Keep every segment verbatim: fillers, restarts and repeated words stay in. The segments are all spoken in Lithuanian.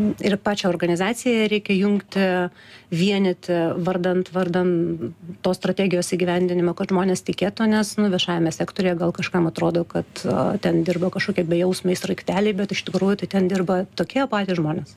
ir pačią organizaciją reikia jungti, vienyti, vardant, vardant tos strategijos įgyvendinimo, kad žmonės tikėtų, nes nu, viešajame sektorėje gal kažkam atrodo, kad a, ten dirba kažkokie bejausmiai sraigteliai, bet iš tikrųjų tai ten dirba tokie patys žmonės,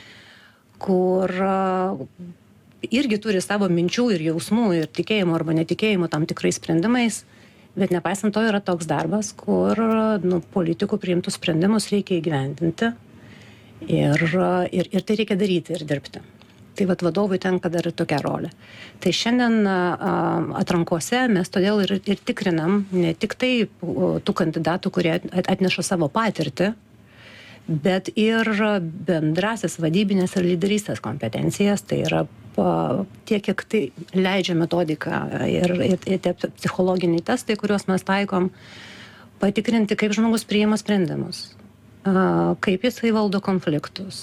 kur a, irgi turi savo minčių ir jausmų ir tikėjimo arba netikėjimo tam tikrais sprendimais, bet nepaisant to yra toks darbas, kur nu, politikų priimtų sprendimus reikia įgyvendinti. Ir, ir, ir tai reikia daryti ir dirbti. Tai vat vadovui tenka dar ir tokia rolė. Tai šiandien a, atrankose mes todėl ir, ir tikrinam ne tik tai tų kandidatų, kurie atneša savo patirtį, bet ir bendrasis vadybinės ir lyderystės kompetencijas. Tai yra pa, tiek, kiek tai leidžia metodika ir, ir, ir tie psichologiniai testai, kuriuos mes taikom, patikrinti, kaip žmogus priima sprendimus. Kaip jisai valdo konfliktus,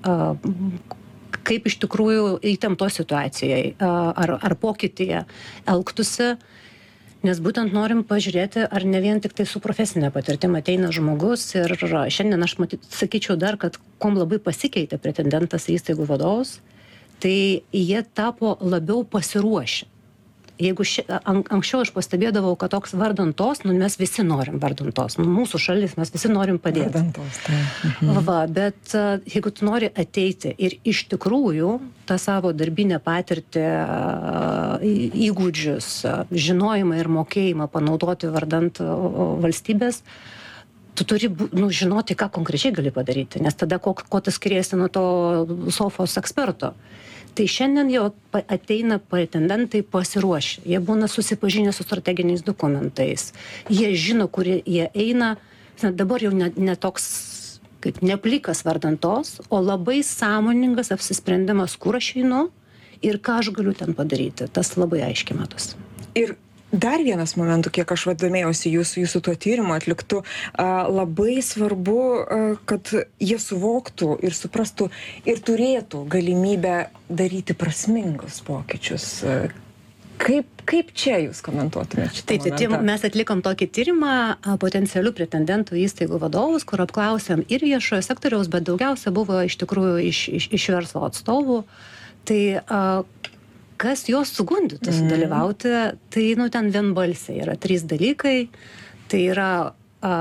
kaip iš tikrųjų įtempto situacijai ar, ar pokytyje elgtųsi, nes būtent norim pažiūrėti, ar ne vien tik tai su profesinė patirtim ateina žmogus ir šiandien aš matyt, sakyčiau dar, kad kuom labai pasikeitė pretendentas į įstaigų vadovus, tai jie tapo labiau pasiruošę. Jeigu ši, an, anksčiau aš pastebėdavau, kad toks vardantos, nu mes visi norim vardantos, nu, mūsų šalis, mes visi norim padėti. Vardantos, tai. Mhm. Va, bet uh, jeigu tu nori ateiti ir iš tikrųjų tą savo darbinę patirtį, uh, įgūdžius, uh, žinojimą ir mokėjimą panaudoti vardant uh, valstybės, tu turi nu, žinoti, ką konkrečiai gali padaryti, nes tada ko, ko tu skiriesi nuo to sofos eksperto. Tai šiandien jau ateina pretendentai pasiruošę. Jie būna susipažinę su strateginiais dokumentais. Jie žino, kur jie eina. Dabar jau ne, ne toks kaip neplikas vardantos, o labai sąmoningas apsisprendimas, kur aš einu ir ką aš galiu ten padaryti. Tas labai aiškiai matosi. Ir dar vienas momentų, kiek aš vadamėjausi jūsų, jūsų tuo tyrimu atliktų, labai svarbu, kad jie suvoktų ir suprastų ir turėtų galimybę daryti prasmingus pokyčius. Kaip, kaip čia jūs komentuotumėte šitą Taip, momentą? Taip, mes atlikom tokį tyrimą potencialių pretendentų įstaigų vadovus, kur apklausėm ir viešojo sektoriaus, bet daugiausia buvo iš tikrųjų iš, iš, iš verslo atstovų. Tai kas juos sugundytų sudalyvauti, tai nu, ten vienbalsiai yra trys dalykai. Tai yra a,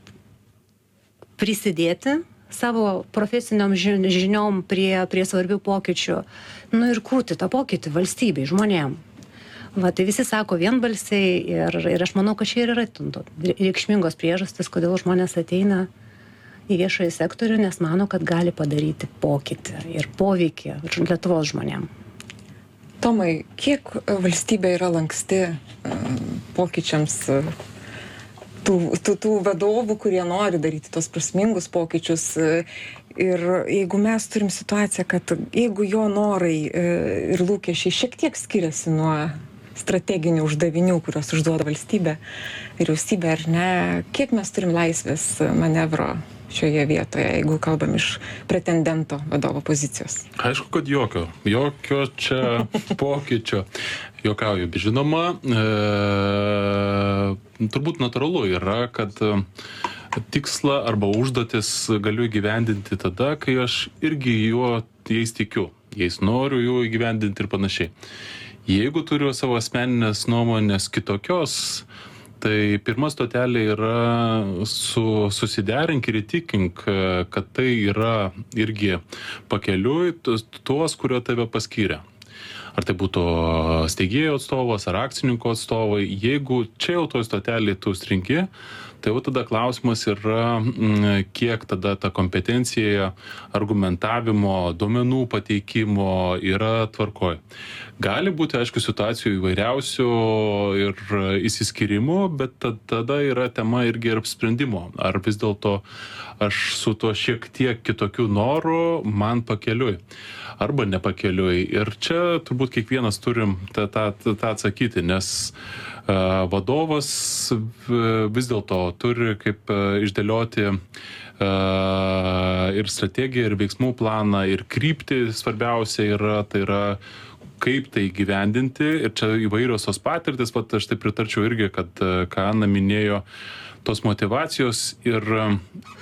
prisidėti savo profesiniam žiniom prie, prie svarbių pokyčių, nu ir kurti tą pokytį valstybei, žmonėm. Va, tai visi sako vienbalsiai ir, ir aš manau, kad čia ir yra reikšmingos priežastis, kodėl žmonės ateina į viešąjį sektorių, nes mano, kad gali padaryti pokytį ir poveikį Lietuvos žmonėm. Tomai, kiek valstybė yra lanksti pokyčiams tų, tų, tų vadovų, kurie nori daryti tos prasmingus pokyčius? Ir jeigu mes turim situaciją, kad jeigu jo norai ir lūkesčiai šiek tiek skiriasi nuo strateginių uždavinių, kuriuos užduoda valstybė, vyriausybė ar ne, kiek mes turim laisvės manevro šioje vietoje, jeigu kalbam iš pretendento vadovo pozicijos? Aišku, kad jokio. Jokio čia pokyčio. Jokauju. Žinoma, e, turbūt natūralu yra, kad tikslą arba užduotis galiu įgyvendinti tada, kai aš irgi juo jais tikiu. Jais noriu jų įgyvendinti ir panašiai. Jeigu turiu savo asmeninės nuomonės kitokios, tai pirma stotelė yra su, susiderink ir įtikink, kad tai yra irgi pakeliui tuos, kurio tave paskyrė. Ar tai būtų steigėjo atstovas, ar akcininko atstovai. Jeigu čia jau toj stotelė tu stringi, tai jau tada klausimas yra, kiek tada ta kompetencija argumentavimo, duomenų pateikimo yra tvarkoj. Gali būti, aišku, situacijų įvairiausių ir įsiskyrimų, bet tada yra tema irgi ir apsprendimo. Ar vis dėlto aš su tuo šiek tiek kitokiu noru man pakeliui arba nepakeliui. Ir čia turbūt kiekvienas turim tą, tą, tą atsakyti, nes uh, vadovas vis dėlto turi kaip uh, išdėlioti uh, ir strategiją, ir veiksmų planą, ir kryptį svarbiausia yra, tai yra kaip tai gyvendinti. Ir čia įvairios tos patirtis, pat aš tai pritarčiau irgi, kad ką Ana minėjo, tos motyvacijos ir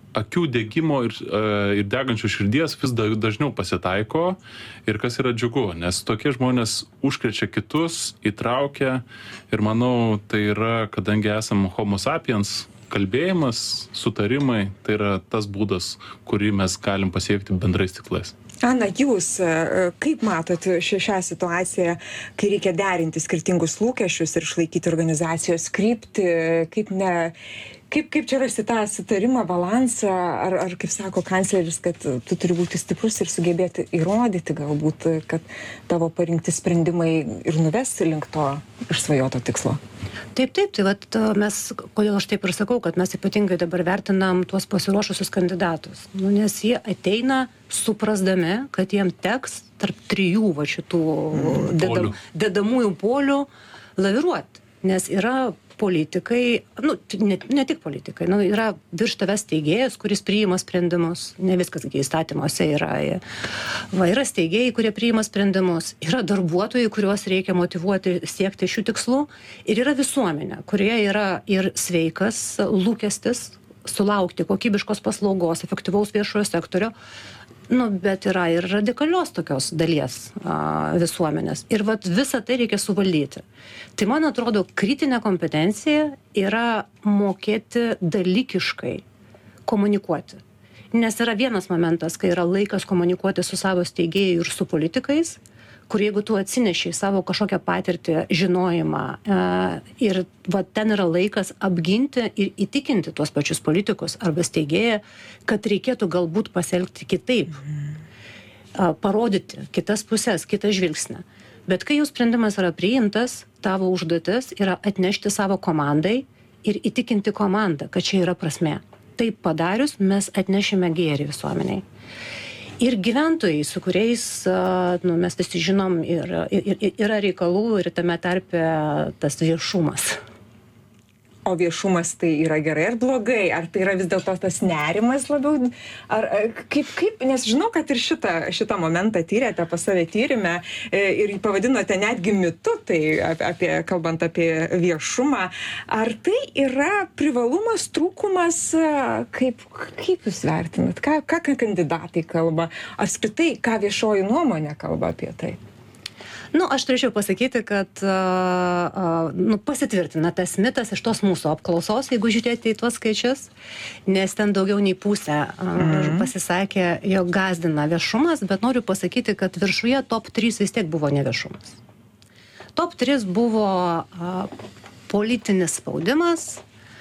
akių degimo ir, ir degančių širdies vis dažniau pasitaiko ir kas yra džiugu, nes tokie žmonės užkrečia kitus, įtraukia ir manau, tai yra, kadangi esam homo sapiens, kalbėjimas, sutarimai, tai yra tas būdas, kurį mes galim pasiekti bendrais tikslais. Ana, jūs kaip matot šią situaciją, kai reikia derinti skirtingus lūkesčius ir išlaikyti organizacijos kryptį, kaip ne, kaip, kaip čia rasti tą sutarimą, balansą, ar, ar kaip sako kancleris, kad tu turi būti stiprus ir sugebėti įrodyti galbūt, kad tavo parinkti sprendimai ir nuvesti link to išsvajoto tikslo? Taip, taip, tai vat, mes, kodėl aš taip ir sakau, kad mes ypatingai dabar vertinam tuos pasiruošusius kandidatus, nu, nes jie ateina suprasdami, kad jiem teks tarp trijų va šitų mm, dedam, dedamųjų polių laviruoti, nes yra politikai, nu, ne, ne tik politikai, nu, yra virš tavęs steigėjas, kuris priima sprendimus, ne viskas įstatymuose yra, va, yra steigėjai, kurie priima sprendimus, yra darbuotojai, kuriuos reikia motyvuoti siekti šių tikslų, ir yra visuomenė, kurioje yra ir sveikas lūkestis sulaukti kokybiškos paslaugos, efektyvaus viešojo sektorio, nu, bet yra ir radikalios tokios dalies a, visuomenės. Ir vat visą tai reikia suvaldyti. Tai man atrodo, kritinė kompetencija yra mokėti dalykiškai komunikuoti. Nes yra vienas momentas, kai yra laikas komunikuoti su savo steigėjai ir su politikais, kur jeigu tu atsineši savo kažkokią patirtį, žinojimą e, ir va, ten yra laikas apginti ir įtikinti tuos pačius politikus arba steigėją, kad reikėtų galbūt pasielgti kitaip, e, parodyti kitas pusės, kitą žvilgsnį. Bet kai jau sprendimas yra priimtas, tavo užduotis yra atnešti savo komandai ir įtikinti komandą, kad čia yra prasmė. Taip padarius, mes atnešime gėrį visuomeniai. Ir gyventojai, su kuriais nu, mes visi žinom, ir, ir, ir, yra reikalų ir tame tarpe tas viešumas. O viešumas tai yra gerai ar blogai? Ar tai yra vis dėlto tas nerimas labiau? Ar, kaip, kaip, nes žinau, kad ir šitą, šitą momentą tyrėte pas save tyrime ir pavadinote netgi mitu, tai apie, kalbant apie viešumą. Ar tai yra privalumas, trūkumas? Kaip, kaip jūs vertinat? Ką, ką kandidatai kalba? Apskritai, ką viešoji nuomonė kalba apie tai? Nu, aš turėčiau pasakyti, kad uh, uh, nu, pasitvirtina tas mitas iš tos mūsų apklausos, jeigu žiūrėti į tuos skaičius, nes ten daugiau nei pusė uh, mm-hmm. pasisakė, jog gazdina viešumas, bet noriu pasakyti, kad viršuje top trys vis tiek buvo neviešumas. Top trys buvo uh, politinis spaudimas,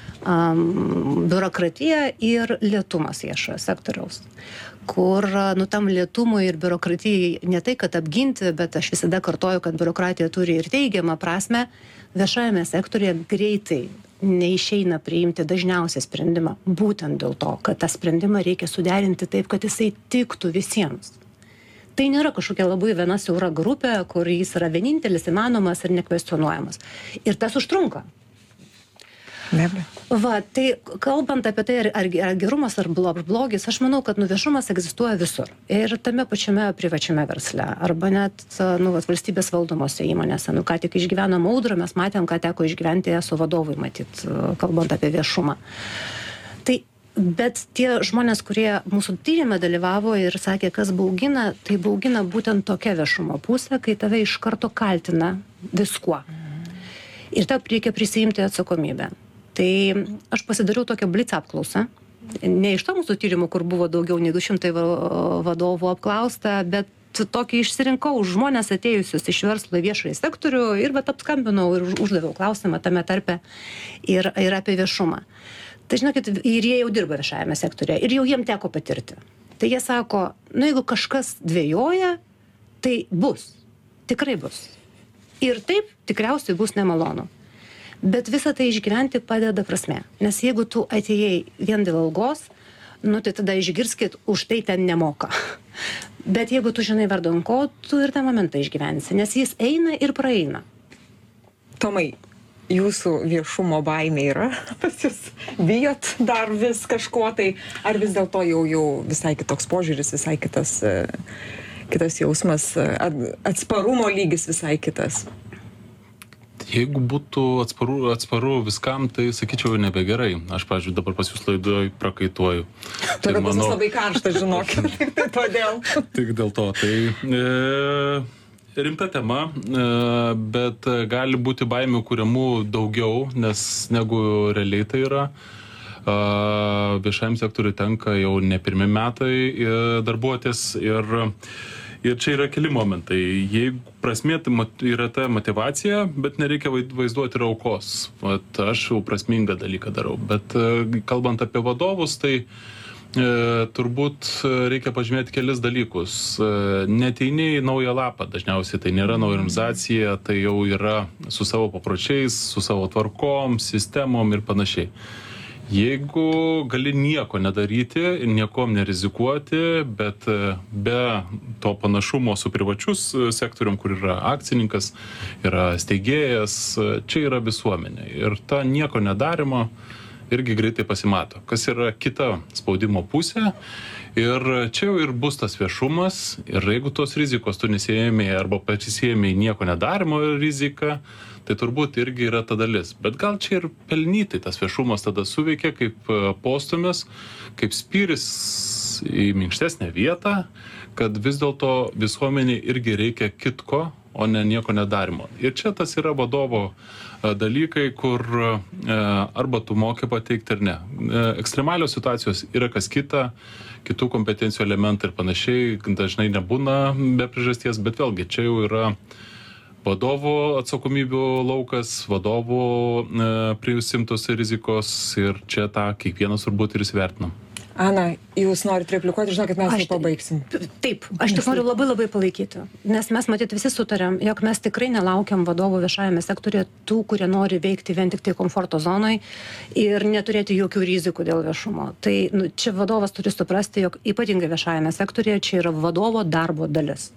um, biurokratija ir lėtumas viešojo sektoriaus. Kur, nu, tam lėtumui ir biurokratijai ne tai, kad apginti, bet aš visada kartoju, kad biurokratija turi ir teigiamą prasme, viešajame sektorėje greitai neišeina priimti dažniausiai sprendimą. Būtent dėl to, kad tą sprendimą reikia suderinti taip, kad jisai tiktų visiems. Tai nėra kažkokia labai viena siaura grupė, kur jis yra vienintelis, įmanomas ir nekvestionuojamas. Ir tas užtrunka. Nebe. Va, tai kalbant apie tai, ar, ar gerumas, ar blogis, aš manau, kad nu, viešumas egzistuoja visur. Ir tame pačiame privačiame versle, arba net nu, valstybės valdomose įmonėse. Nu, ką tik išgyvenom audrą, mes matėm, ką teko išgyventi su vadovui, matyt, kalbant apie viešumą. Tai, bet tie žmonės, kurie mūsų tyrime dalyvavo ir sakė, kas baugina, tai baugina būtent tokia viešumo pusė, kai tave iš karto kaltina viskuo. Ir tau reikia prisiimti atsakomybę. Tai aš pasidariau tokią blitz apklausą, ne iš to mūsų tyrimų, kur buvo daugiau nei du šimtai vadovų apklausta, bet tokį išsirinkau žmonės atėjusius iš verslo viešąjį sektorių ir bet apskambinau ir uždaviau klausimą tame tarpe ir, ir apie viešumą. Tai žinokit, ir jie jau dirba viešajame sektorėje ir jau jiem teko patirti. Tai jie sako, nu jeigu kažkas dvejoja, tai bus, tikrai bus. Ir taip tikriausiai bus nemalonu. Bet visą tai išgyventi padeda prasme. Nes jeigu tu atėjai vien dėl algos, nu tai tada išgirskit, už tai ten nemoka. Bet jeigu tu žinai vardan ko, tu ir tą momentą išgyvensi, nes jis eina ir praeina. Tomai, jūsų viešumo baimė yra pas jūs? Bijot dar vis kažko tai? Ar vis dėlto jau, jau visai kitoks požiūris, visai kitas, kitas jausmas, atsparumo lygis visai kitas? Jeigu būtų atsparu, atsparu viskam, tai sakyčiau nebegerai. Aš, pavyzdžiui, dabar pas jūs laidoj prakaituoju. Tai kad manau... labai karšta, žinokit, tik tai todėl. Tik dėl to. Tai e, rimta tema, e, bet gali būti baimių kuriamų daugiau, nes negu realiai tai yra. E, viešajam sektoriui tenka jau ne pirmi metai e, darbuotis ir Ir čia yra keli momentai. Jeigu prasmė yra ta motyvacija, bet nereikia vaizduoti ir aukos. Vat aš jau prasmingą dalyką darau. Bet kalbant apie vadovus, tai e, turbūt reikia pažymėti kelis dalykus. E, neteini į naują lapą. Dažniausiai tai nėra nauja organizacija, tai jau yra su savo papročiais, su savo tvarkom, sistemom ir panašiai. Jeigu gali nieko nedaryti ir niekom nerizikuoti, bet be to panašumo su privačius sektorium, kur yra akcininkas, yra steigėjas, čia yra visuomenė. Ir ta nieko nedarimo irgi greitai pasimato. Kas yra kita spaudimo pusė. Ir čia jau ir bus tas viešumas. Ir jeigu tos rizikos tu nesijėmė arba pasisijėmė nieko nedarimo riziką, tai turbūt irgi yra ta dalis. Bet gal čia ir pelnytai tas viešumas tada suveikia kaip postumis, kaip spyris į minkštesnę vietą, kad vis dėlto visuomeniai irgi reikia kitko, o ne nieko nedarimo. Ir čia tas yra vadovo dalykai, kur arba tu moki pateikti ar ne. Ekstremalios situacijos yra kas kita, kitų kompetencijų elementai ir panašiai, dažnai nebūna be priežasties, bet vėlgi čia jau yra vadovo atsakomybių laukas, vadovo e, prisimtos rizikos ir čia tą kiekvienas turbūt ir įsivertinam. Ana, jūs norit replikuoti, žinokit, mes jau pabaigsim. Taip, aš tik noriu labai labai palaikyti, nes mes matyt visi sutarėm, jog mes tikrai nelaukiam vadovų viešajame sektorėje tų, kurie nori veikti vien tik tai komforto zonoj ir neturėti jokių rizikų dėl viešumo. Tai nu, čia vadovas turi suprasti, jog ypatingai viešajame sektorėje čia yra vadovo darbo dalis.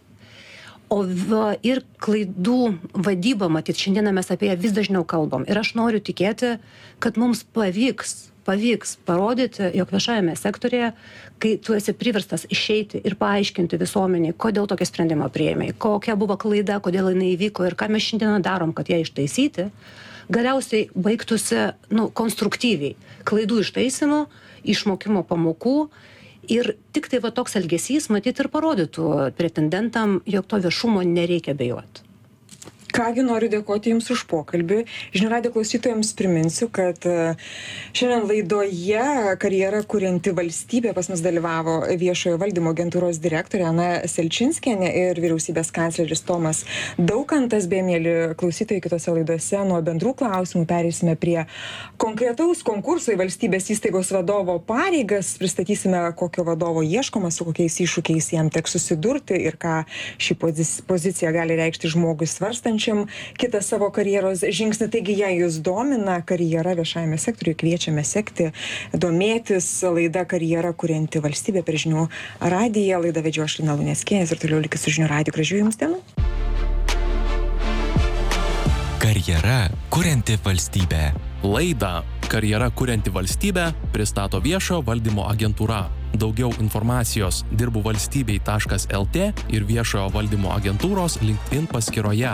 O va, ir klaidų vadyba, matyt, šiandieną mes apie ją vis dažniau kalbam. Ir aš noriu tikėti, kad mums pavyks, pavyks parodyti, jog viešajame sektorėje, kai tu esi priverstas išeiti ir paaiškinti visuomeniai, kodėl tokį sprendimą priėmė, kokia buvo klaida, kodėl jinai įvyko ir ką mes šiandieną darom, kad ją ištaisyti, galiausiai baigtųsi nu, konstruktyviai. Klaidų ištaisymo, išmokimo pamokų. Ir tik tai va toks elgesys, matyt, ir parodytų pretendentam, jog to viešumo nereikia bijoti. Kągi, noriu dėkoti Jums už pokalbį. Žinių radijo klausytojams priminsiu, kad šiandien laidoje Karjerą kurianti valstybė pas mus dalyvavo viešojo valdymo agentūros direktorė Ana Selčinskienė ir vyriausybės kancleris Tomas Daukantas. Bei, mėly klausytojai, kitose laidose nuo bendrų klausimų pereisime prie konkretaus konkurso į valstybės įstaigos vadovo pareigas. Pristatysime, kokio vadovo ieškoma, su kokiais iššūkiais jam teks susidurti ir ką ši pozicija gali reikšti žmogui svarstant kitą savo karjeros žingsnį. Taigi, jei jūs domina karjera viešajame sektoriuje, kviečiame sekti, domėtis. Laida Karjera kurianti valstybė per Žinių radiją. Laidą vedžiau aš, Lina Luneckienė, ir toliau likit su Žinių radiju. Gražių jums dienų. Karjera kurianti valstybė. Laidą Karjera kurianti valstybė pristato viešojo valdymo agentūra. Daugiau informacijos dirbu valstybei taškas lt ir viešojo valdymo agentūros LinkedIn paskyroje.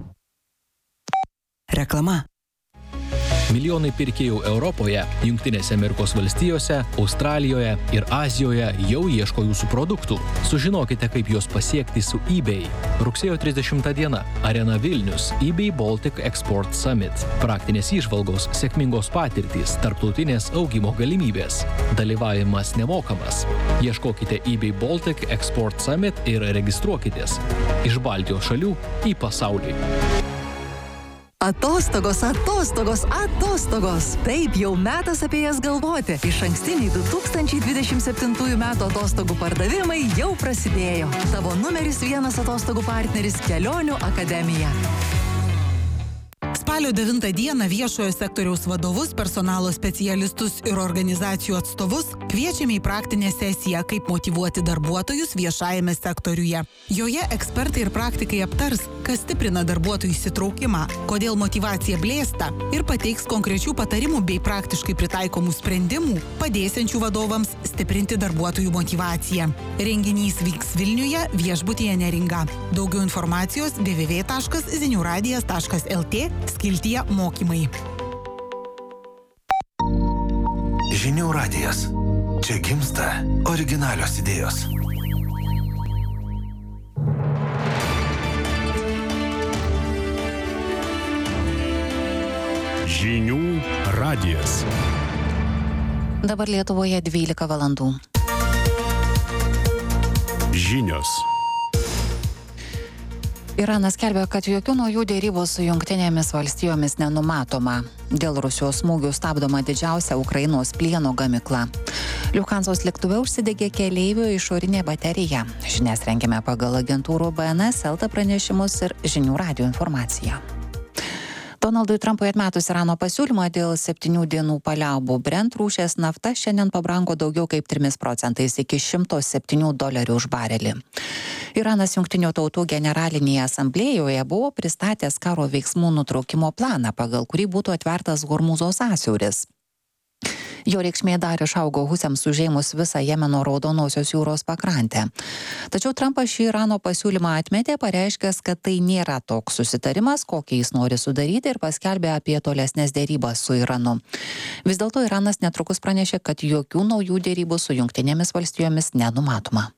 Reklama. Milijonai pirkėjų Europoje, Jungtinėse Amerikos valstijose, Australijoje ir Azijoje jau ieško jūsų produktų. Sužinokite, kaip juos pasiekti su eBay. Rugsėjo trisdešimta diena. Arena Vilnius. eBay Baltic Export Summit. Praktinės įžvalgos, sėkmingos patirtys, tarptautinės augimo galimybės. Dalyvavimas nemokamas. Ieškokite eBay Baltic Export Summit ir registruokitės. Iš Baltijos šalių į pasaulį. Atostogos, atostogos, atostogos. Taip, jau metas apie jas galvoti. Išankstiniai du tūkstančiai dvidešimt septintųjų metų atostogų pardavimai jau prasidėjo. Tavo numeris vienas atostogų partneris Kelionių akademija. Spalio devintą dieną viešojo sektoriaus vadovus, personalo specialistus ir organizacijų atstovus kviečiame į praktinę sesiją, kaip motyvuoti darbuotojus viešajame sektoriuje. Joje ekspertai ir praktikai aptars, kas stiprina darbuotojų įsitraukimą, kodėl motyvacija blėsta ir pateiks konkrečių patarimų bei praktiškai pritaikomų sprendimų, padėsiančių vadovams stiprinti darbuotojų motyvaciją. Renginys vyks Vilniuje, viešbutyje Neringa. Daugiau informacijos w w w taškas zinių radijas taškas lt skiltyje mokymai. Žinių radijas. Čia gimsta originalios idėjos. Žinių radijas. Dabar Lietuvoje dvylika valandų. Žinios. Iranas skelbia, kad jokių naujų dėrybų su Jungtinėmis valstijomis nenumatoma. Dėl Rusijos smūgių stabdoma didžiausia Ukrainos plieno gamykla. Lufthansos lėktuve užsidegė keleivių išorinė baterija. Žinias rengiame pagal agentūrų B N S, Elta pranešimus ir Žinių radijo informaciją. Donaldui Trumpui atmetus Irano pasiūlymą dėl septynių dienų paliaubų, Brent rūšies nafta šiandien pabrango daugiau kaip trimis procentais iki šimto septynių dolerių už barelį. Iranas Jungtinių tautų generalinėje asamblėjoje buvo pristatęs karo veiksmų nutraukimo planą, pagal kurį būtų atvertas Hormūzo sąsiauris. Jo reikšmė dar išaugo Husiams užėmus visą Jemeno Raudonosios jūros pakrantę. Tačiau Trumpas šį Irano pasiūlymą atmetė, pareiškęs, kad tai nėra toks susitarimas, kokį jis nori sudaryti, ir paskelbė apie tolesnės dėrybas su Iranu. Vis dėlto Iranas netrukus pranešė, kad jokių naujų dėrybų su Jungtinėmis valstijomis nenumatoma.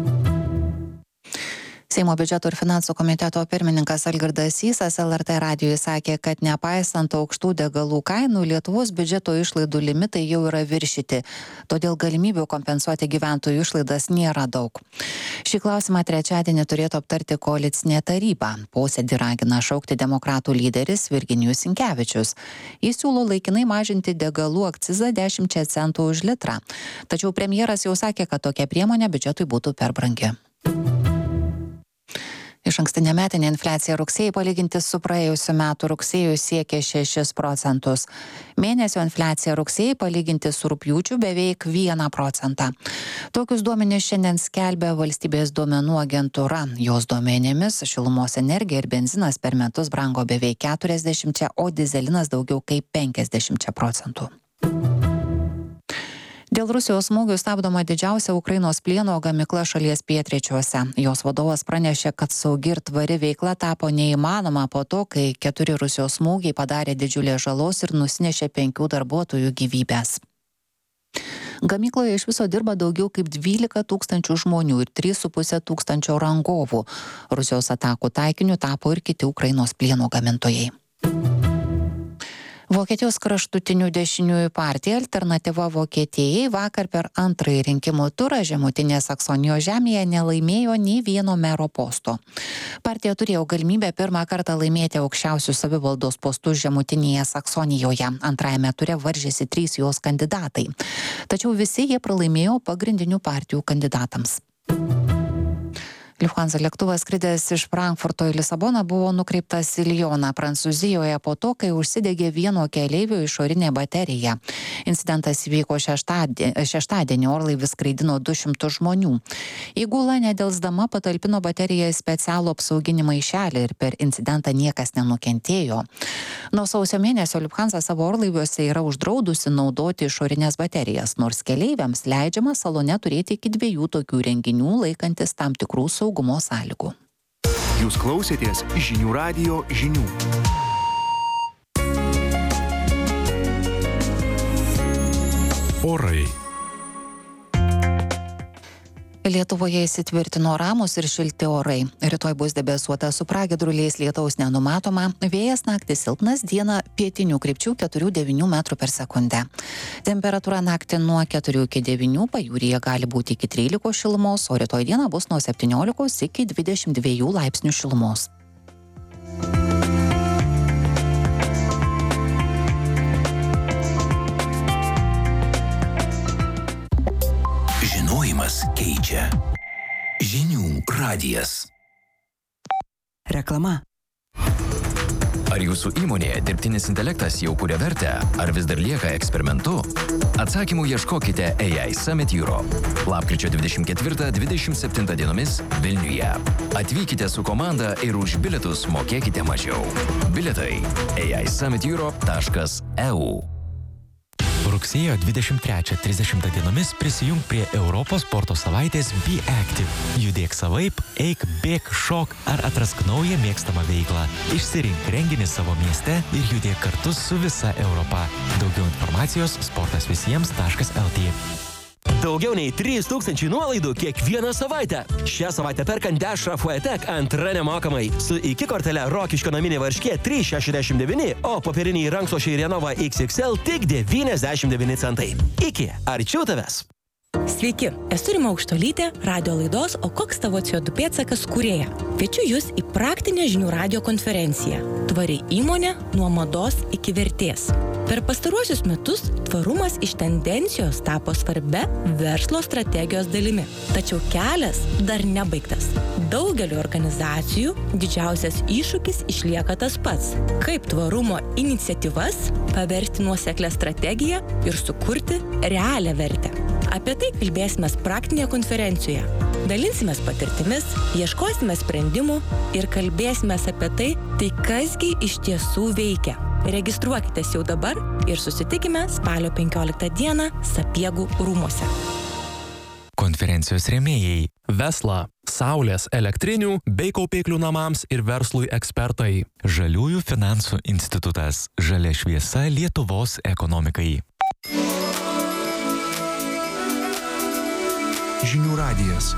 Seimo biudžeto ir finansų komiteto pirmininkas Algirdas Sysas L R T radijui sakė, kad nepaisant aukštų degalų kainų, Lietuvos biudžeto išlaidų limitai jau yra viršyti, todėl galimybių kompensuoti gyventojų išlaidas nėra daug. Šį klausimą trečiadienį turėtų aptarti koalicinė taryba. Posėdį ragina šaukti demokratų lyderis Virginijus Sinkevičius. Jis siūlo laikinai mažinti degalų akcizą dešimčia centų už litrą. Tačiau premjeras jau sakė, kad tokia priemonė biudžetui būtų per brangi. Išankstinė metinė infliacija rugsėjį palyginti su praėjusiu metu rugsėju siekė šešis procentus. Mėnesio infliacija rugsėjį palyginti su rugpjūčiu beveik vieną procentą. Tokius duomenis šiandien skelbia valstybės duomenų agentūra. Jos duomenimis šilumos energija ir benzinas per metus brango beveik keturiasdešimčia, o dyzelinas daugiau kaip penkiasdešimčia procentų. Dėl Rusijos smūgių stabdoma didžiausia Ukrainos plieno gamykla šalies pietryčiuose. Jos vadovas pranešė, kad saugi ir tvari veikla tapo neįmanoma po to, kai keturi Rusijos smūgiai padarė didžiulės žalos ir nusinešė penkių darbuotojų gyvybes. Gamykloje iš viso dirba daugiau kaip dvylika tūkstančių žmonių ir trys su puse tūkstančio rangovų. Rusijos atakų taikiniu tapo ir kiti Ukrainos plieno gamintojai. Vokietijos kraštutinių dešiniųjų partija Alternatyva Vokietijai vakar per antrąjį rinkimų turą žemutinės Saksonijos žemėje nelaimėjo nei vieno mero posto. Partija turėjo galimybę pirmą kartą laimėti aukščiausius savivaldos postus žemutinėje Saksonijoje. Antrajame ture varžėsi trys jos kandidatai. Tačiau visi jie pralaimėjo pagrindinių partijų kandidatams. Lufthansa lėktuvas skridęs iš Frankfurto į Lisaboną buvo nukreiptas į Lyoną, Prancūzijoje, po to, kai užsidegė vieno keleivio išorinė baterija. Incidentas įvyko šeštadienį, šeštadienį orlaivis skraidino du šimtus žmonių. Įgula nedelsdama patalpino bateriją į specialų apsauginį maišelį ir per incidentą niekas nenukentėjo. Nuo sausio mėnesio Lufthansa savo orlaiviuose yra uždraudusi naudoti išorinės baterijas, nors keleiviams leidžiama salone turėti iki dviejų tokių renginių laikantis tam tikrų saugų. saugumo sąlygų. Jūs klausėtės Žinių radijo žinių. Orai. Lietuvoje įsitvirtino ramūs ir šilti orai. Rytoj bus debesuota su pragiedruliais, lietaus nenumatoma, vėjas naktį silpnas, dieną pietinių krypčių keturi devyni metrų per sekundę. Temperatūra naktį nuo keturių iki devynių, pajūryje gali būti iki trylikos šilumos, o rytoj dieną bus nuo septyniolikos iki dvidešimt dviejų laipsnių šilumos. Žinojimas keičia. Žinių radijas. Reklama. Ar jūsų įmonėje dirbtinis intelektas jau kuria vertę, ar vis dar lieka eksperimentu? Atsakymų ieškokite A I Summit Europe. Lapkričio dvidešimt ketvirtą dvidešimt septintą dienomis Vilniuje. Atvykite su komanda ir už bilietus mokėkite mažiau. Bilietai a i summit europe taškas e u. Rugsėjo dvidešimt trečią trisdešimtą dienomis prisijung prie Europos sporto savaitės Be Active. Judėk savaip, eik, bėk, šok ar atrask naują mėgstamą veiklą. Išsirink renginį savo mieste ir judėk kartu su visa Europa. Daugiau informacijos sportas visiems taškas el tė. Daugiau nei trys tūkstančiai nuolaidų kiekvieną savaitę. Šią savaitę perkant Dešra Fuetek antra nemokamai. Su iki kortele Rokiškio naminė varškė trys šešiasdešimt devyni, o popieriniai rankšluosčiai Renova iks iks el tik devyniasdešimt devyni centai. Iki, arčiau tavęs. Sveiki, esu Rima Aukštuolytė, radio laidos O koks tavo C O du pėdsakas kūrėja. Kviečiu jūs į praktinę žinių radio konferenciją. Tvari įmonė nuo mados iki vertės. Per pastaruosius metus tvarumas iš tendencijos tapo svarbia verslo strategijos dalimi. Tačiau kelias dar nebaigtas. Daugeliu organizacijų didžiausias iššūkis išlieka tas pats. Kaip tvarumo iniciatyvas paversti nuoseklią strategiją ir sukurti realią vertę. Apie tai kalbėsime praktinėje konferencijoje. Dalinsimės patirtimis, ieškosime sprendimų ir kalbėsime apie tai, tai kasgi iš tiesų veikia. Registruokitės jau dabar ir susitikime spalio penkioliktą dieną Sapiegų rūmuose. Konferencijos rėmėjai Vesla, saulės, elektrinių bei kaupiklių namams ir verslui ekspertai. Žaliųjų finansų institutas. Žalia šviesa Lietuvos ekonomikai. Žinių radijas.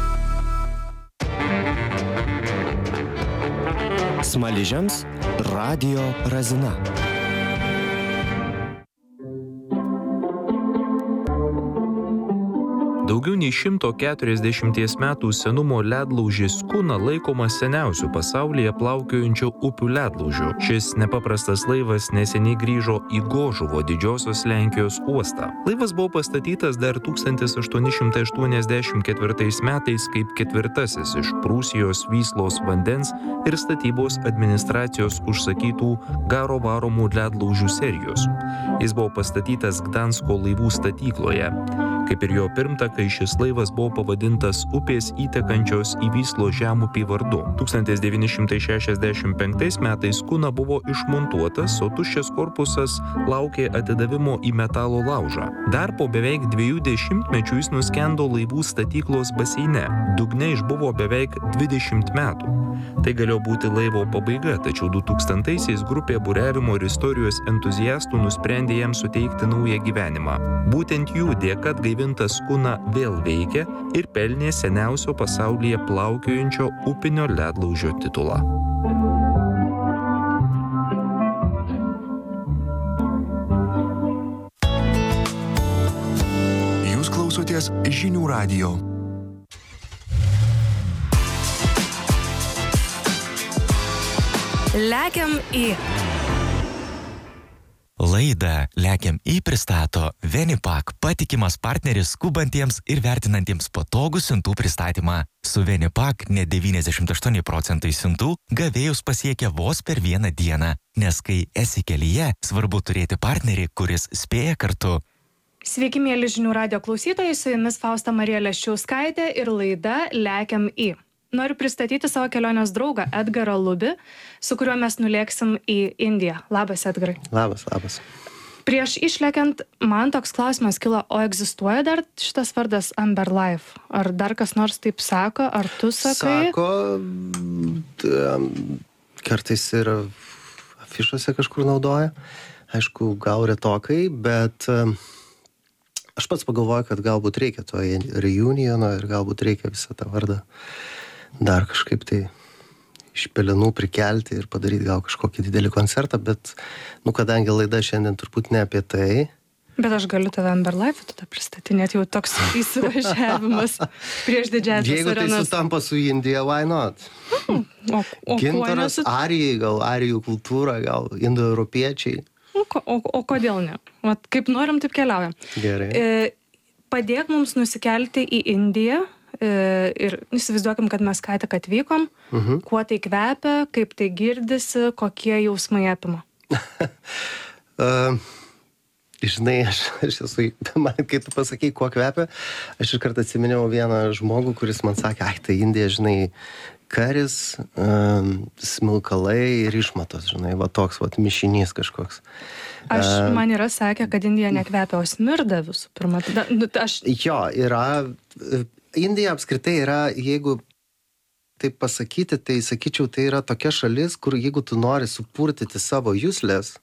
Smaližiams radio Razina. Daugiau nei šimto keturiasdešimties metų senumo ledlaužis Kuna laikomas seniausiu pasaulyje plaukiojančiu upių ledlaužiu. Šis nepaprastas laivas neseniai grįžo į Gožuvo didžiosios Lenkijos uostą. Laivas buvo pastatytas dar tūkstantis aštuoni šimtai aštuoniasdešimt ketvirtais metais kaip ketvirtasis iš Prūsijos Vyslos vandens ir statybos administracijos užsakytų garo varomų ledlaužių serijos. Jis buvo pastatytas Gdansko laivų statykloje. Kaip ir jo pirmtakai, šis laivas buvo pavadintas upės įtekančios į Vyslo žemupį vardu. tūkstantis devyni šimtai šešiasdešimt penktais metais Kuna buvo išmontuotas, o tuščias korpusas laukė atidavimo į metalo laužą. Dar po beveik dviejų dešimtmečių jis nuskendo laivų statyklos baseine. Dugne išbuvo beveik dvidešimt metų. Tai galėjo būti laivo pabaiga, tačiau du tūkstantaisiais grupė buriavimo ir istorijos entuziastų nusprendė jam suteikti naują gyvenimą. Būtent jų dėka atgaivintas Kuna vėl veikia ir pelnė seniausio pasaulyje plaukiojančio upinio ledlaužio titulą. Jūs klausotės Žinių radijo. Lekiam į Laidą Lekiam į pristato Venipak, patikimas partneris skubantiems ir vertinantiems patogų siuntų pristatymą. Su Venipak net devyniasdešimt aštuoni procentai siuntų gavėjus pasiekia vos per vieną dieną, nes kai esi kelyje, svarbu turėti partnerį, kuris spėja kartu. Sveiki, mėly Žinių radijo klausytojai, su jumis Fausta Marija Leščiauskaitė ir laida Lekiam į. Noriu pristatyti savo kelionės draugą Edgarą Lubį, su kuriuo mes nulėksim į Indiją. Labas, Edgarai. Labas, labas. Prieš išlekiant, man toks klausimas kilo, o egzistuoja dar šitas vardas Amber Life? Ar dar kas nors taip sako, ar tu sakai? Sako, kartais ir afišuose kažkur naudoja. Aišku, gal retokai, bet aš pats pagalvoju, kad galbūt reikia to reuniono ir galbūt reikia visą tą vardą dar kažkaip tai iš pelenų prikelti ir padaryti gal kažkokį didelį koncertą, bet, nu, kadangi laida šiandien turbūt ne apie tai. Bet aš galiu tave Amber Life tada pristatinėti, jau toks įsivažiavimas prieš didžiąsias Jeigu arenas. tai sutampa su Indija, why not? Hmm. O, o Gintaras, nesu... arijai, gal arijų kultūra, gal indoeuropiečiai. O, o, o kodėl ne? Vat, kaip norim, taip keliaujam. Gerai. E, padėk mums nusikelti į Indiją. Ir įsivaizduokim, kad mes ką tik atvykom, uh-huh. Kuo tai kvepia, kaip tai girdisi, kokie jausmai apima. uh, žinai, aš, aš esu, man, kai tu pasakai, kuo kvepia, aš iš karto atsiminiau vieną žmogų, kuris man sakė, ai, tai Indija, žinai, karis, um, smilkalai ir išmatos, žinai, va toks, va, mišinys kažkoks. Aš, Um, man yra sakę, kad Indija nekvepia, o smirda visų pirma. Tada, nu, aš... Jo, yra, Indija apskritai yra, jeigu taip pasakyti, tai sakyčiau, tai yra tokia šalis, kur jeigu tu nori supurtyti savo juslės,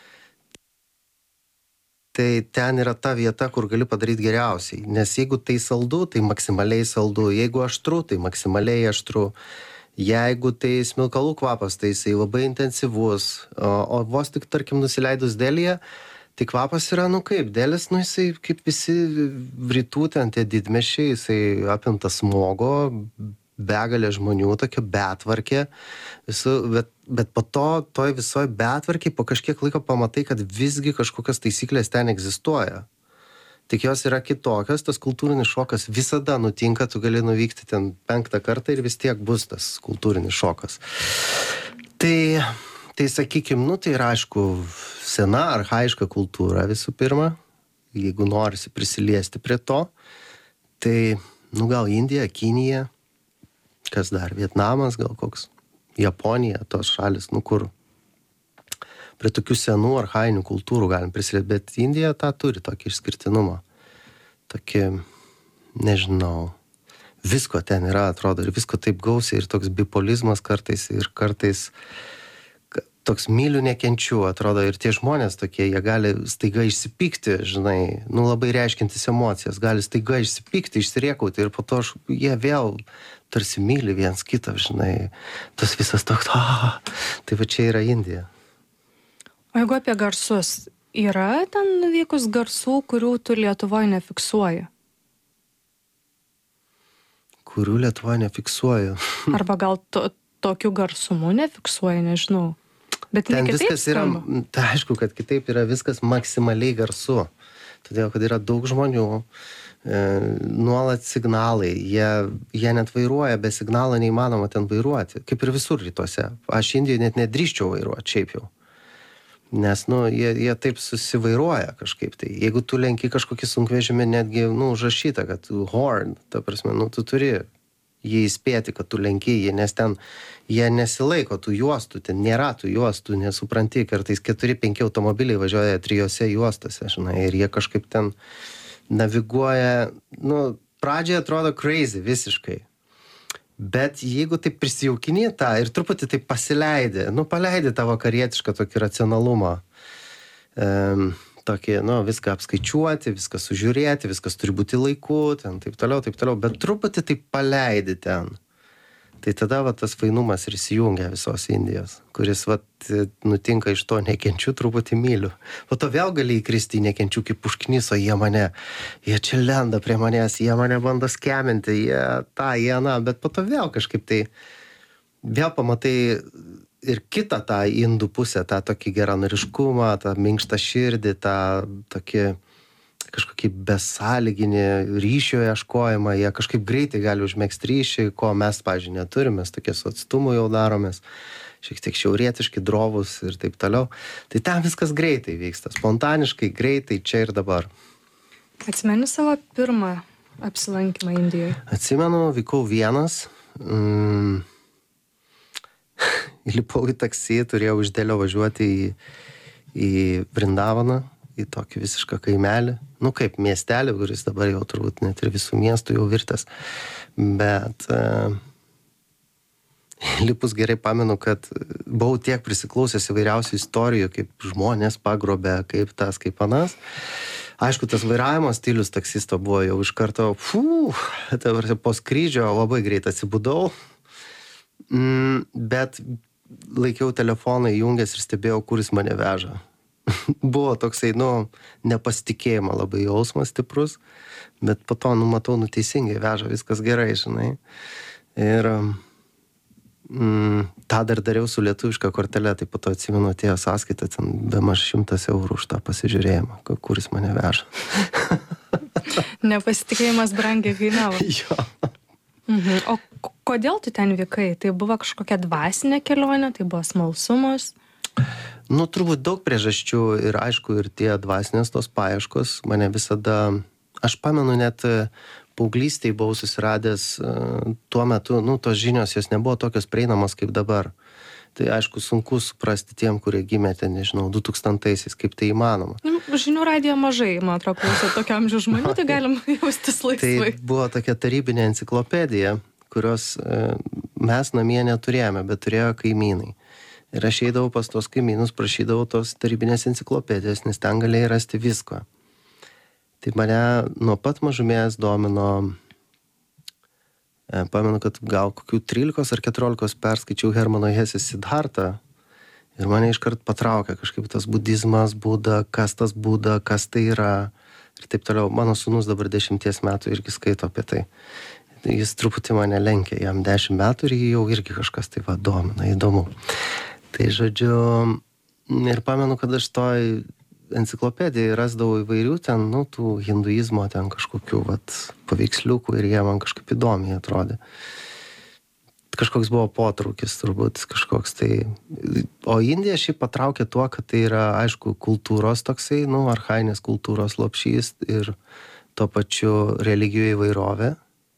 tai ten yra ta vieta, kur gali padaryti geriausiai. Nes jeigu tai saldu, tai maksimaliai saldu. Jeigu aštru, tai maksimaliai aštru. Jeigu tai smilkalų kvapas, tai jisai labai intensyvus. O, o vos tik, tarkim, nusileidus Delyje, tai kvapas yra, nu kaip, Delis, nu jisai kaip visi rytų ten tie didmešiai, jisai apimtas smogo, begalė žmonių, tokia betvarkė, visu, bet, bet po to, toj visoj betvarkiai, po kažkiek laiko pamatai, kad visgi kažkokios taisyklės ten egzistuoja. Tik jos yra kitokios, tas kultūrinis šokas visada nutinka, tu gali nuvykti ten penktą kartą ir vis tiek bus tas kultūrinis šokas. Tai, tai sakykim, nu tai yra aišku sena, archaiška kultūra visų pirma, jeigu norisi prisiliesti prie to, tai, nu gal Indija, Kinija, kas dar, Vietnamas, gal koks, Japonija, tos šalis, nu kur prie tokių senų archainių kultūrų galim prisilieti, bet Indija tą turi tokį išskirtinumą. Tokį, nežinau, visko ten yra, atrodo, ir visko taip gausiai, ir toks bipolizmas kartais, ir kartais toks myliu nekenčiu, atrodo, ir tie žmonės tokie, jie gali staiga išsipykti, žinai, nu labai reiškintis emocijas, gali staiga išsipykti, išsiriekauti, ir po to jie vėl tarsi myli viens kitą, žinai, tas visas toks, ah, tai va čia yra Indija. O jeigu apie garsus, yra ten nuvykus garsų, kurių tu Lietuvoje nefiksuoji? Kurių Lietuvoje nefiksuoju? Arba gal to, tokiu garsumu nefiksuoji, nežinau. Bet ten ne kitaip viskas yra, skamba. tai aišku, kad kitaip yra viskas maksimaliai garsu. Todėl, kad yra daug žmonių, e, nuolat signalai, jie, jie net vairuoja, be signalo neįmanoma ten vairuoti. Kaip ir visur rytuose. Aš Indijoje net nedrįščiau vairuoti, šiaip jau. Nes, nu, jie, jie taip susivairuoja kažkaip tai. Jeigu tu lenki kažkokį sunkvežimį, netgi, nu, užrašyta, kad horn, ta prasme, nu, tu turi jį įspėti, kad tu lenki jį, nes ten jie nesilaiko tų juostų, ten nėra tų juostų, nesupranti, kartais keturi penki automobiliai važiuoja trijose juostose, žinai, ir jie kažkaip ten naviguoja, nu, pradžioje atrodo crazy visiškai. Bet jeigu taip prisijaukini tą ir truputį taip pasileidi, nu, paleidi tą vakarietišką tokį racionalumą, um, tokį, nu, viską apskaičiuoti, viską sužiūrėti, viskas turi būti laiku, ten taip toliau, taip toliau, bet truputį taip paleidi ten. Tai tada va tas fainumas ir įsijungia visos Indijos, kuris va nutinka iš to nekenčiu, truputį myliu. Po to vėl gali įkristi į nekenčiu kaip užkniso, jie mane, jie čia lenda prie manęs, jie mane bando skeminti, jie tą, jie na, bet po to vėl kažkaip tai, vėl pamatai ir kitą tą indų pusę, tą tokį geranoriškumą, tą minkštą širdį, tą tokį kažkokį besąlyginį ryšio ieškojimą, jie kažkaip greitai gali užmegzti ryšį, ko mes, pavyzdžiui, neturime, mes tokie su atstumu jau daromės, šiek tiek šiaurietiški, drovus ir taip toliau. Tai ten viskas greitai vyksta, spontaniškai, greitai, čia ir dabar. Atsimeni savo pirmą apsilankymą Indijoje? Atsimenu, vykau vienas, mm, įlipau į taksi, turėjau iš Delio važiuoti į, į Vrindavaną, į tokį visišką kaimelį. Nu kaip miestelį, kuris dabar jau turbūt net ir visų miestų jau virtas. Bet uh, lipus gerai pamenu, kad buvau tiek prisiklausęs įvairiausių istorijų, kaip žmonės pagrobė, kaip tas, kaip anas. Aišku, tas vairavimo stilius taksisto buvo jau iš karto, fū, po skrydžio labai greit atsibudau. Mm, bet laikiau telefoną įjungęs ir stebėjau, kuris mane veža. Buvo toksai, nu, nepasitikėjimo labai jausmas stiprus, bet po to, nu, matau, nu, teisingai veža, viskas gerai, žinai. Ir mm, tą dar dariau su lietuviška kortelė, tai po to atsimenu, atėjo sąskaita, ten bemaž šimtas eurų už tą pasižiūrėjimą, kuris mane veža. Nepasitikėjimas brangiai kainavo. Jo. Mhm. O kodėl tu ten vykai? Tai buvo kažkokia dvasinė kelionė, tai buvo smalsumas? Nu, turbūt daug priežasčių ir aišku, ir tie dvasinės tos paieškos mane visada, aš pamenu net paauglystėj buvau susiradęs uh, tuo metu, nu, tos žinios jos nebuvo tokios prieinamos kaip dabar. Tai aišku, sunku suprasti tiem, kurie gimė ten, nežinau, du tūkstantaisiais, kaip tai įmanoma. Žinių radijo mažai, man atrodo, klauso tokio amžiaus žmonių, tai galim jaustis laisvai. Tai buvo tokia tarybinė enciklopedija, kurios uh, mes namie neturėjome, bet turėjo kaimynai. Ir aš eidavau pas tos kaimynus, prašydavau tos tarybinės enciklopedijos, nes ten galėjai rasti visko. Tai mane nuo pat mažumės domino, e, pamenu, kad gal kokių trylikos ar keturiolikos perskaičiau Hermano Hesės Sidhartą ir mane iškart patraukė kažkaip tas budizmas, Buda, kas tas Buda, kas tai yra ir taip toliau. Mano sūnus dabar dešimties metų irgi skaito apie tai. Jis truputį mane lenkia, jam dešimt metų ir jį jau irgi kažkas tai va domina, įdomu. Tai žodžiu, ir pamenu, kad aš toj enciklopedijai rasdavau įvairių ten, nu, tų hinduizmo ten kažkokių, vat, paveiksliukų ir jie man kažkaip įdomiai atrodė. Kažkoks buvo potraukis turbūt, kažkoks tai. O Indija šiaip patraukė tuo, kad tai yra, aišku, kultūros toksai, nu, archainės kultūros lopšys ir tuo pačiu religijų įvairovė.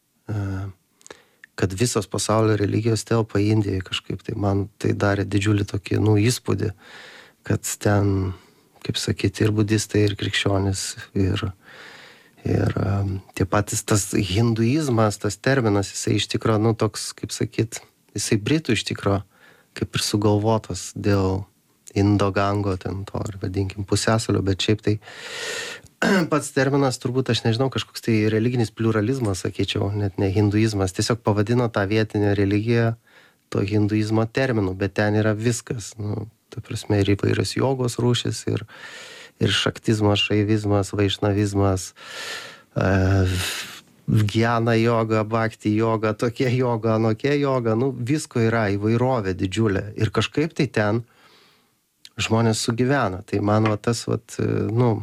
Kad visos pasaulio religijos telpa Indijai kažkaip, tai man tai darė didžiulį tokį, nu, įspūdį, kad ten, kaip sakyti, ir budistai, ir krikščionis, ir, ir um, tie patys tas hinduizmas, tas terminas, jisai iš tikro, nu, toks, kaip sakyt, jisai britų iš tikro, kaip ir sugalvotas dėl Indo-Gango, ten to, ar vadinkim, pusiasalio, bet šiaip tai pats terminas, turbūt, aš nežinau, kažkoks tai religinis pliuralizmas, sakyčiau, net ne hinduizmas, tiesiog pavadino tą vietinę religiją to hinduizmo terminu, bet ten yra viskas, nu, ta prasme, ir įvairios jogos rūšis, ir, ir šaktizmas, šaivizmas, vaišnavizmas, uh, gyana joga, bhakti joga, tokia joga, anokia joga, nu, visko yra, įvairovė didžiulė, ir kažkaip tai ten žmonės sugyvena, tai man va tas, vat, nu,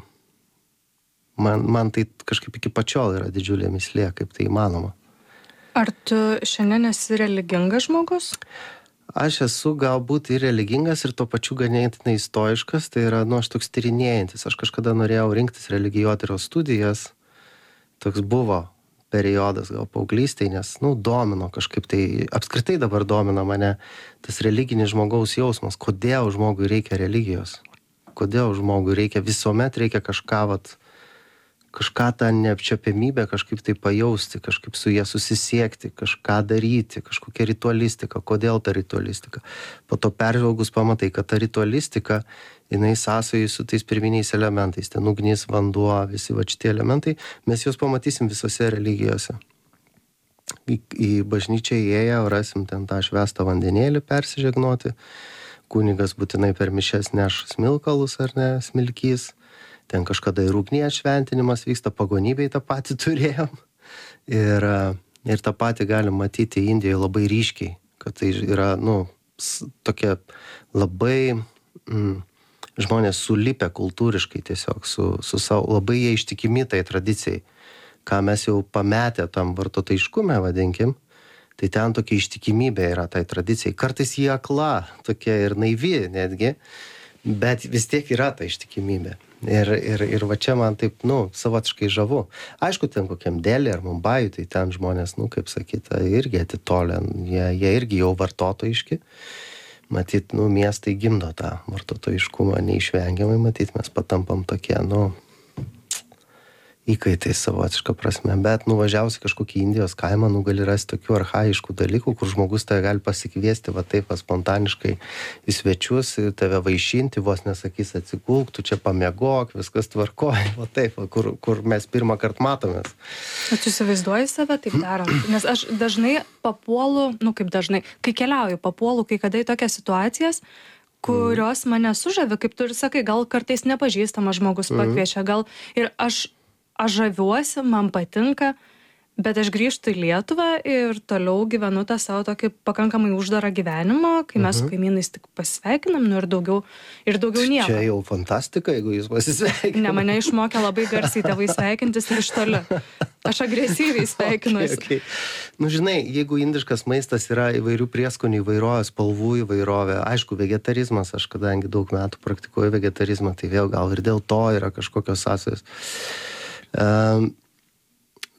Man, man tai kažkaip iki pačiol yra didžiulė mislė, kaip tai įmanoma. Ar tu šiandien esi religingas žmogus? Aš esu galbūt ir religingas, ir tuo pačiu ganėtinai stoiškas, tai yra, nu, aš toks tyrinėjantis. Aš kažkada norėjau rinktis religijotyros studijas, toks buvo periodas gal paauglystėj, nes, nu, domino kažkaip tai, apskritai dabar domina mane tas religinis žmogaus jausmas, kodėl žmogui reikia religijos, kodėl žmogui reikia, visuomet reikia kažką, vat, kažką tą neapčiapiamybę kažkaip tai pajausti, kažkaip su jie susisiekti, kažką daryti, kažkokia ritualistika, kodėl ta ritualistika. Po to peržvelgus pamatai, kad ta ritualistika, jinai sąsojai su tais pirminiais elementais, ten ugnis, vanduo, visi va šitie elementai, mes juos pamatysim visose religijose. Į, į bažnyčią įėję rasim ten tą švestą vandenėlį persižegnoti, kunigas būtinai per mišias neš smilkalus ar ne, smilkys. Ten kažkada ir ugnies šventinimas vyksta, pagonybėj tą patį turėjom. Ir, ir tą patį galim matyti Indijoje labai ryškiai, kad tai yra, nu, tokie labai mm, žmonės sulipę kultūriškai tiesiog, su, su savo, labai jie ištikimi tai tradicijai, ką mes jau pametę tam vartotojiškume, vadinkim, tai ten tokia ištikimybė yra tai tradicijai. Kartais jie akla, tokia ir naivi netgi, bet vis tiek yra ta ištikimybė. Ir, ir, ir va čia man taip, nu, savotiškai žavu. Aišku, ten kokiam Delhi ar Mumbajui, tai ten žmonės, nu, kaip sakyta, irgi atitolę, jie, jie irgi jau vartotojiški. Matyt, nu, miestai gimdo tą vartotojiškumą neišvengiamai, matyt, mes patampam tokie, nu, įkaitai savotiška prasme, bet nuvažiausi kažkokį Indijos kaimą, nu, gali rasti tokių archaiškų dalykų, kur žmogus tave gali pasikviesti, va taip, va, spontaniškai į svečius, tave vaišinti, vos nesakys atsigulk, tu čia pamiegok, viskas tvarkoja, va taip, va, kur, kur mes pirmą kartą matomės. O tu įsivaizduoji save taip darant? Nes aš dažnai papuolu, nu kaip dažnai, kai keliauju, papuolu kai kada į tokias situacijas, kurios mane sužavi, kaip tu ir sakai, gal kartais nepažįstamas žmogus pakviečia, gal ir aš Aš žaviuosi, man patinka, bet aš grįžtu į Lietuvą ir toliau gyvenu tą savo tokį pakankamai uždarą gyvenimą, kai mes su kaimynais tik pasveikinam, nu ir daugiau, ir daugiau nieko. Čia jau fantastika, jeigu jūs pasisveikinam. Ne, mane išmokė labai garsiai tėvai sveikintis ir iš toli. Aš agresyviai sveikinuosi. Okay, okay. Nu, žinai, jeigu indiškas maistas yra įvairių prieskonių įvairovė, spalvų įvairovė, aišku, vegetarizmas, aš kadangi daug metų praktikuoju vegetarizmą, tai vėl gal ir dėl to yra kažkokios sąsajos. Um,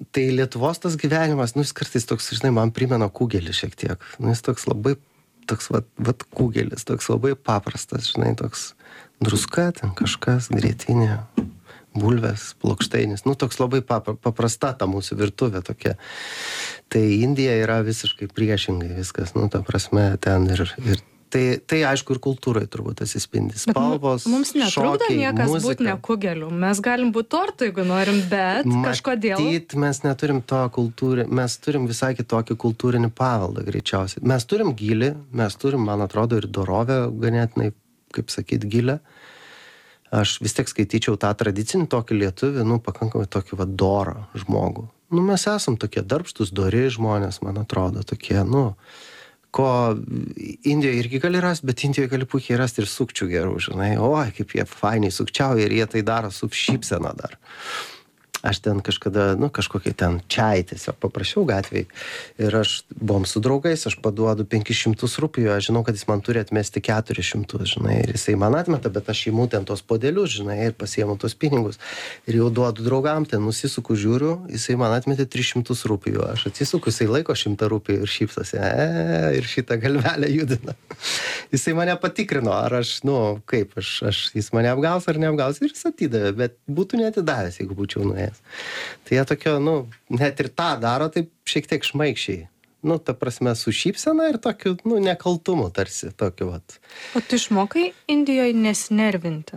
tai Lietuvos tas gyvenimas, nu, jis kartais toks, žinai, man primena kugelį šiek tiek. Nu, jis toks labai, toks, vat, vat kugelis, toks labai paprastas, žinai, toks druska, ten kažkas, grietinė, bulvės, plokštainis. Nu, toks labai paprasta ta mūsų virtuvė tokia. Tai Indija yra visiškai priešingai viskas, nu, ta prasme, ten ir... ir Tai, tai aišku, ir kultūrai turbūt atsispindi. Spalvos, mums netrukdo šokiai, niekas muzika. Būt ne kugeliu. Mes galim būti tortu, jeigu norim, bet kažkodėl... Matyt, mes neturim to kultūrį, mes turim visai kitokį kultūrinį paveldą greičiausiai. Mes turim gilį, mes turim, man atrodo, ir dorovę ganėtinai, kaip sakyt, gilę. Aš vis tiek skaityčiau tą tradicinį tokį lietuvį, nu, pakankamai tokį va dorą žmogų. Nu, mes esam tokie darbštus, dori žmonės, man atrodo, tokie, nu... ko Indijoje irgi gali rasti, bet Indijoje gali puikiai rasti ir sukčių gerų, žinai. Oi, kaip jie fainiai sukčiauja ir jie tai daro su šypsena dar. Aš ten kažkada, nu, kažkokiai ten čiai tiesiog paprašiau gatvėj. Ir aš, buvom su draugais, aš paduodu penkis šimtus rupijų, aš žinau, kad jis man turi atmesti keturis šimtus, žinai. Ir jisai man atmeta, bet aš įimu ten tos podelius, žinai, ir pasiimu tos pinigus. Ir jau duodu draugam, ten nusisuku, žiūriu, jisai man atmetė tris šimtus rupijų. Aš atsisuku, jisai laiko šimtą rupijų ir šypsosi. E, ir šitą galvelę judina. Jisai mane patikrino, ar aš, nu, kaip, aš, aš, jis mane apgaus ar neapgaus. Ir jis atidavė, bet būtų neatidavęs, jeigu būčiau nuėjęs. Tai jie tokio, nu, net ir tą daro taip šiek tiek šmaikščiai. Nu, ta prasme, su šypsena ir tokiu, nu, nekaltumu tarsi, tokiu, vat. O tu išmokai Indijoje nesinervinti?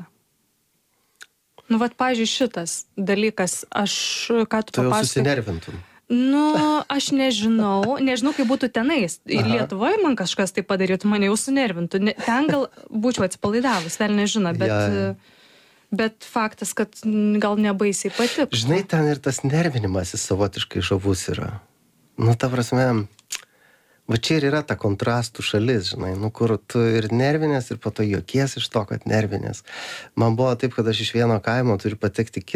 Nu, vat, pavyzdžiui, šitas dalykas, aš, ką tu Tu jau papasakai... susinervintum. Nu, aš nežinau, nežinau, kaip būtų tenais. Ir Lietuvoje man kažkas tai padarytų, mane jau sunervintų. Ne, ten gal būčiau atsipalaidavus, vėl nežino, bet... Ja. Bet faktas, kad gal nebaisiai patiktų. Žinai, ten ir tas nervinimas jis savotiškai žavus yra. Nu, ta prasme, va čia ir yra ta kontrastų šalis, žinai, nu, kur tu ir nervinės, ir po to juokies iš to, kad nervinės. Man buvo taip, kad aš iš vieno kaimo turiu patekti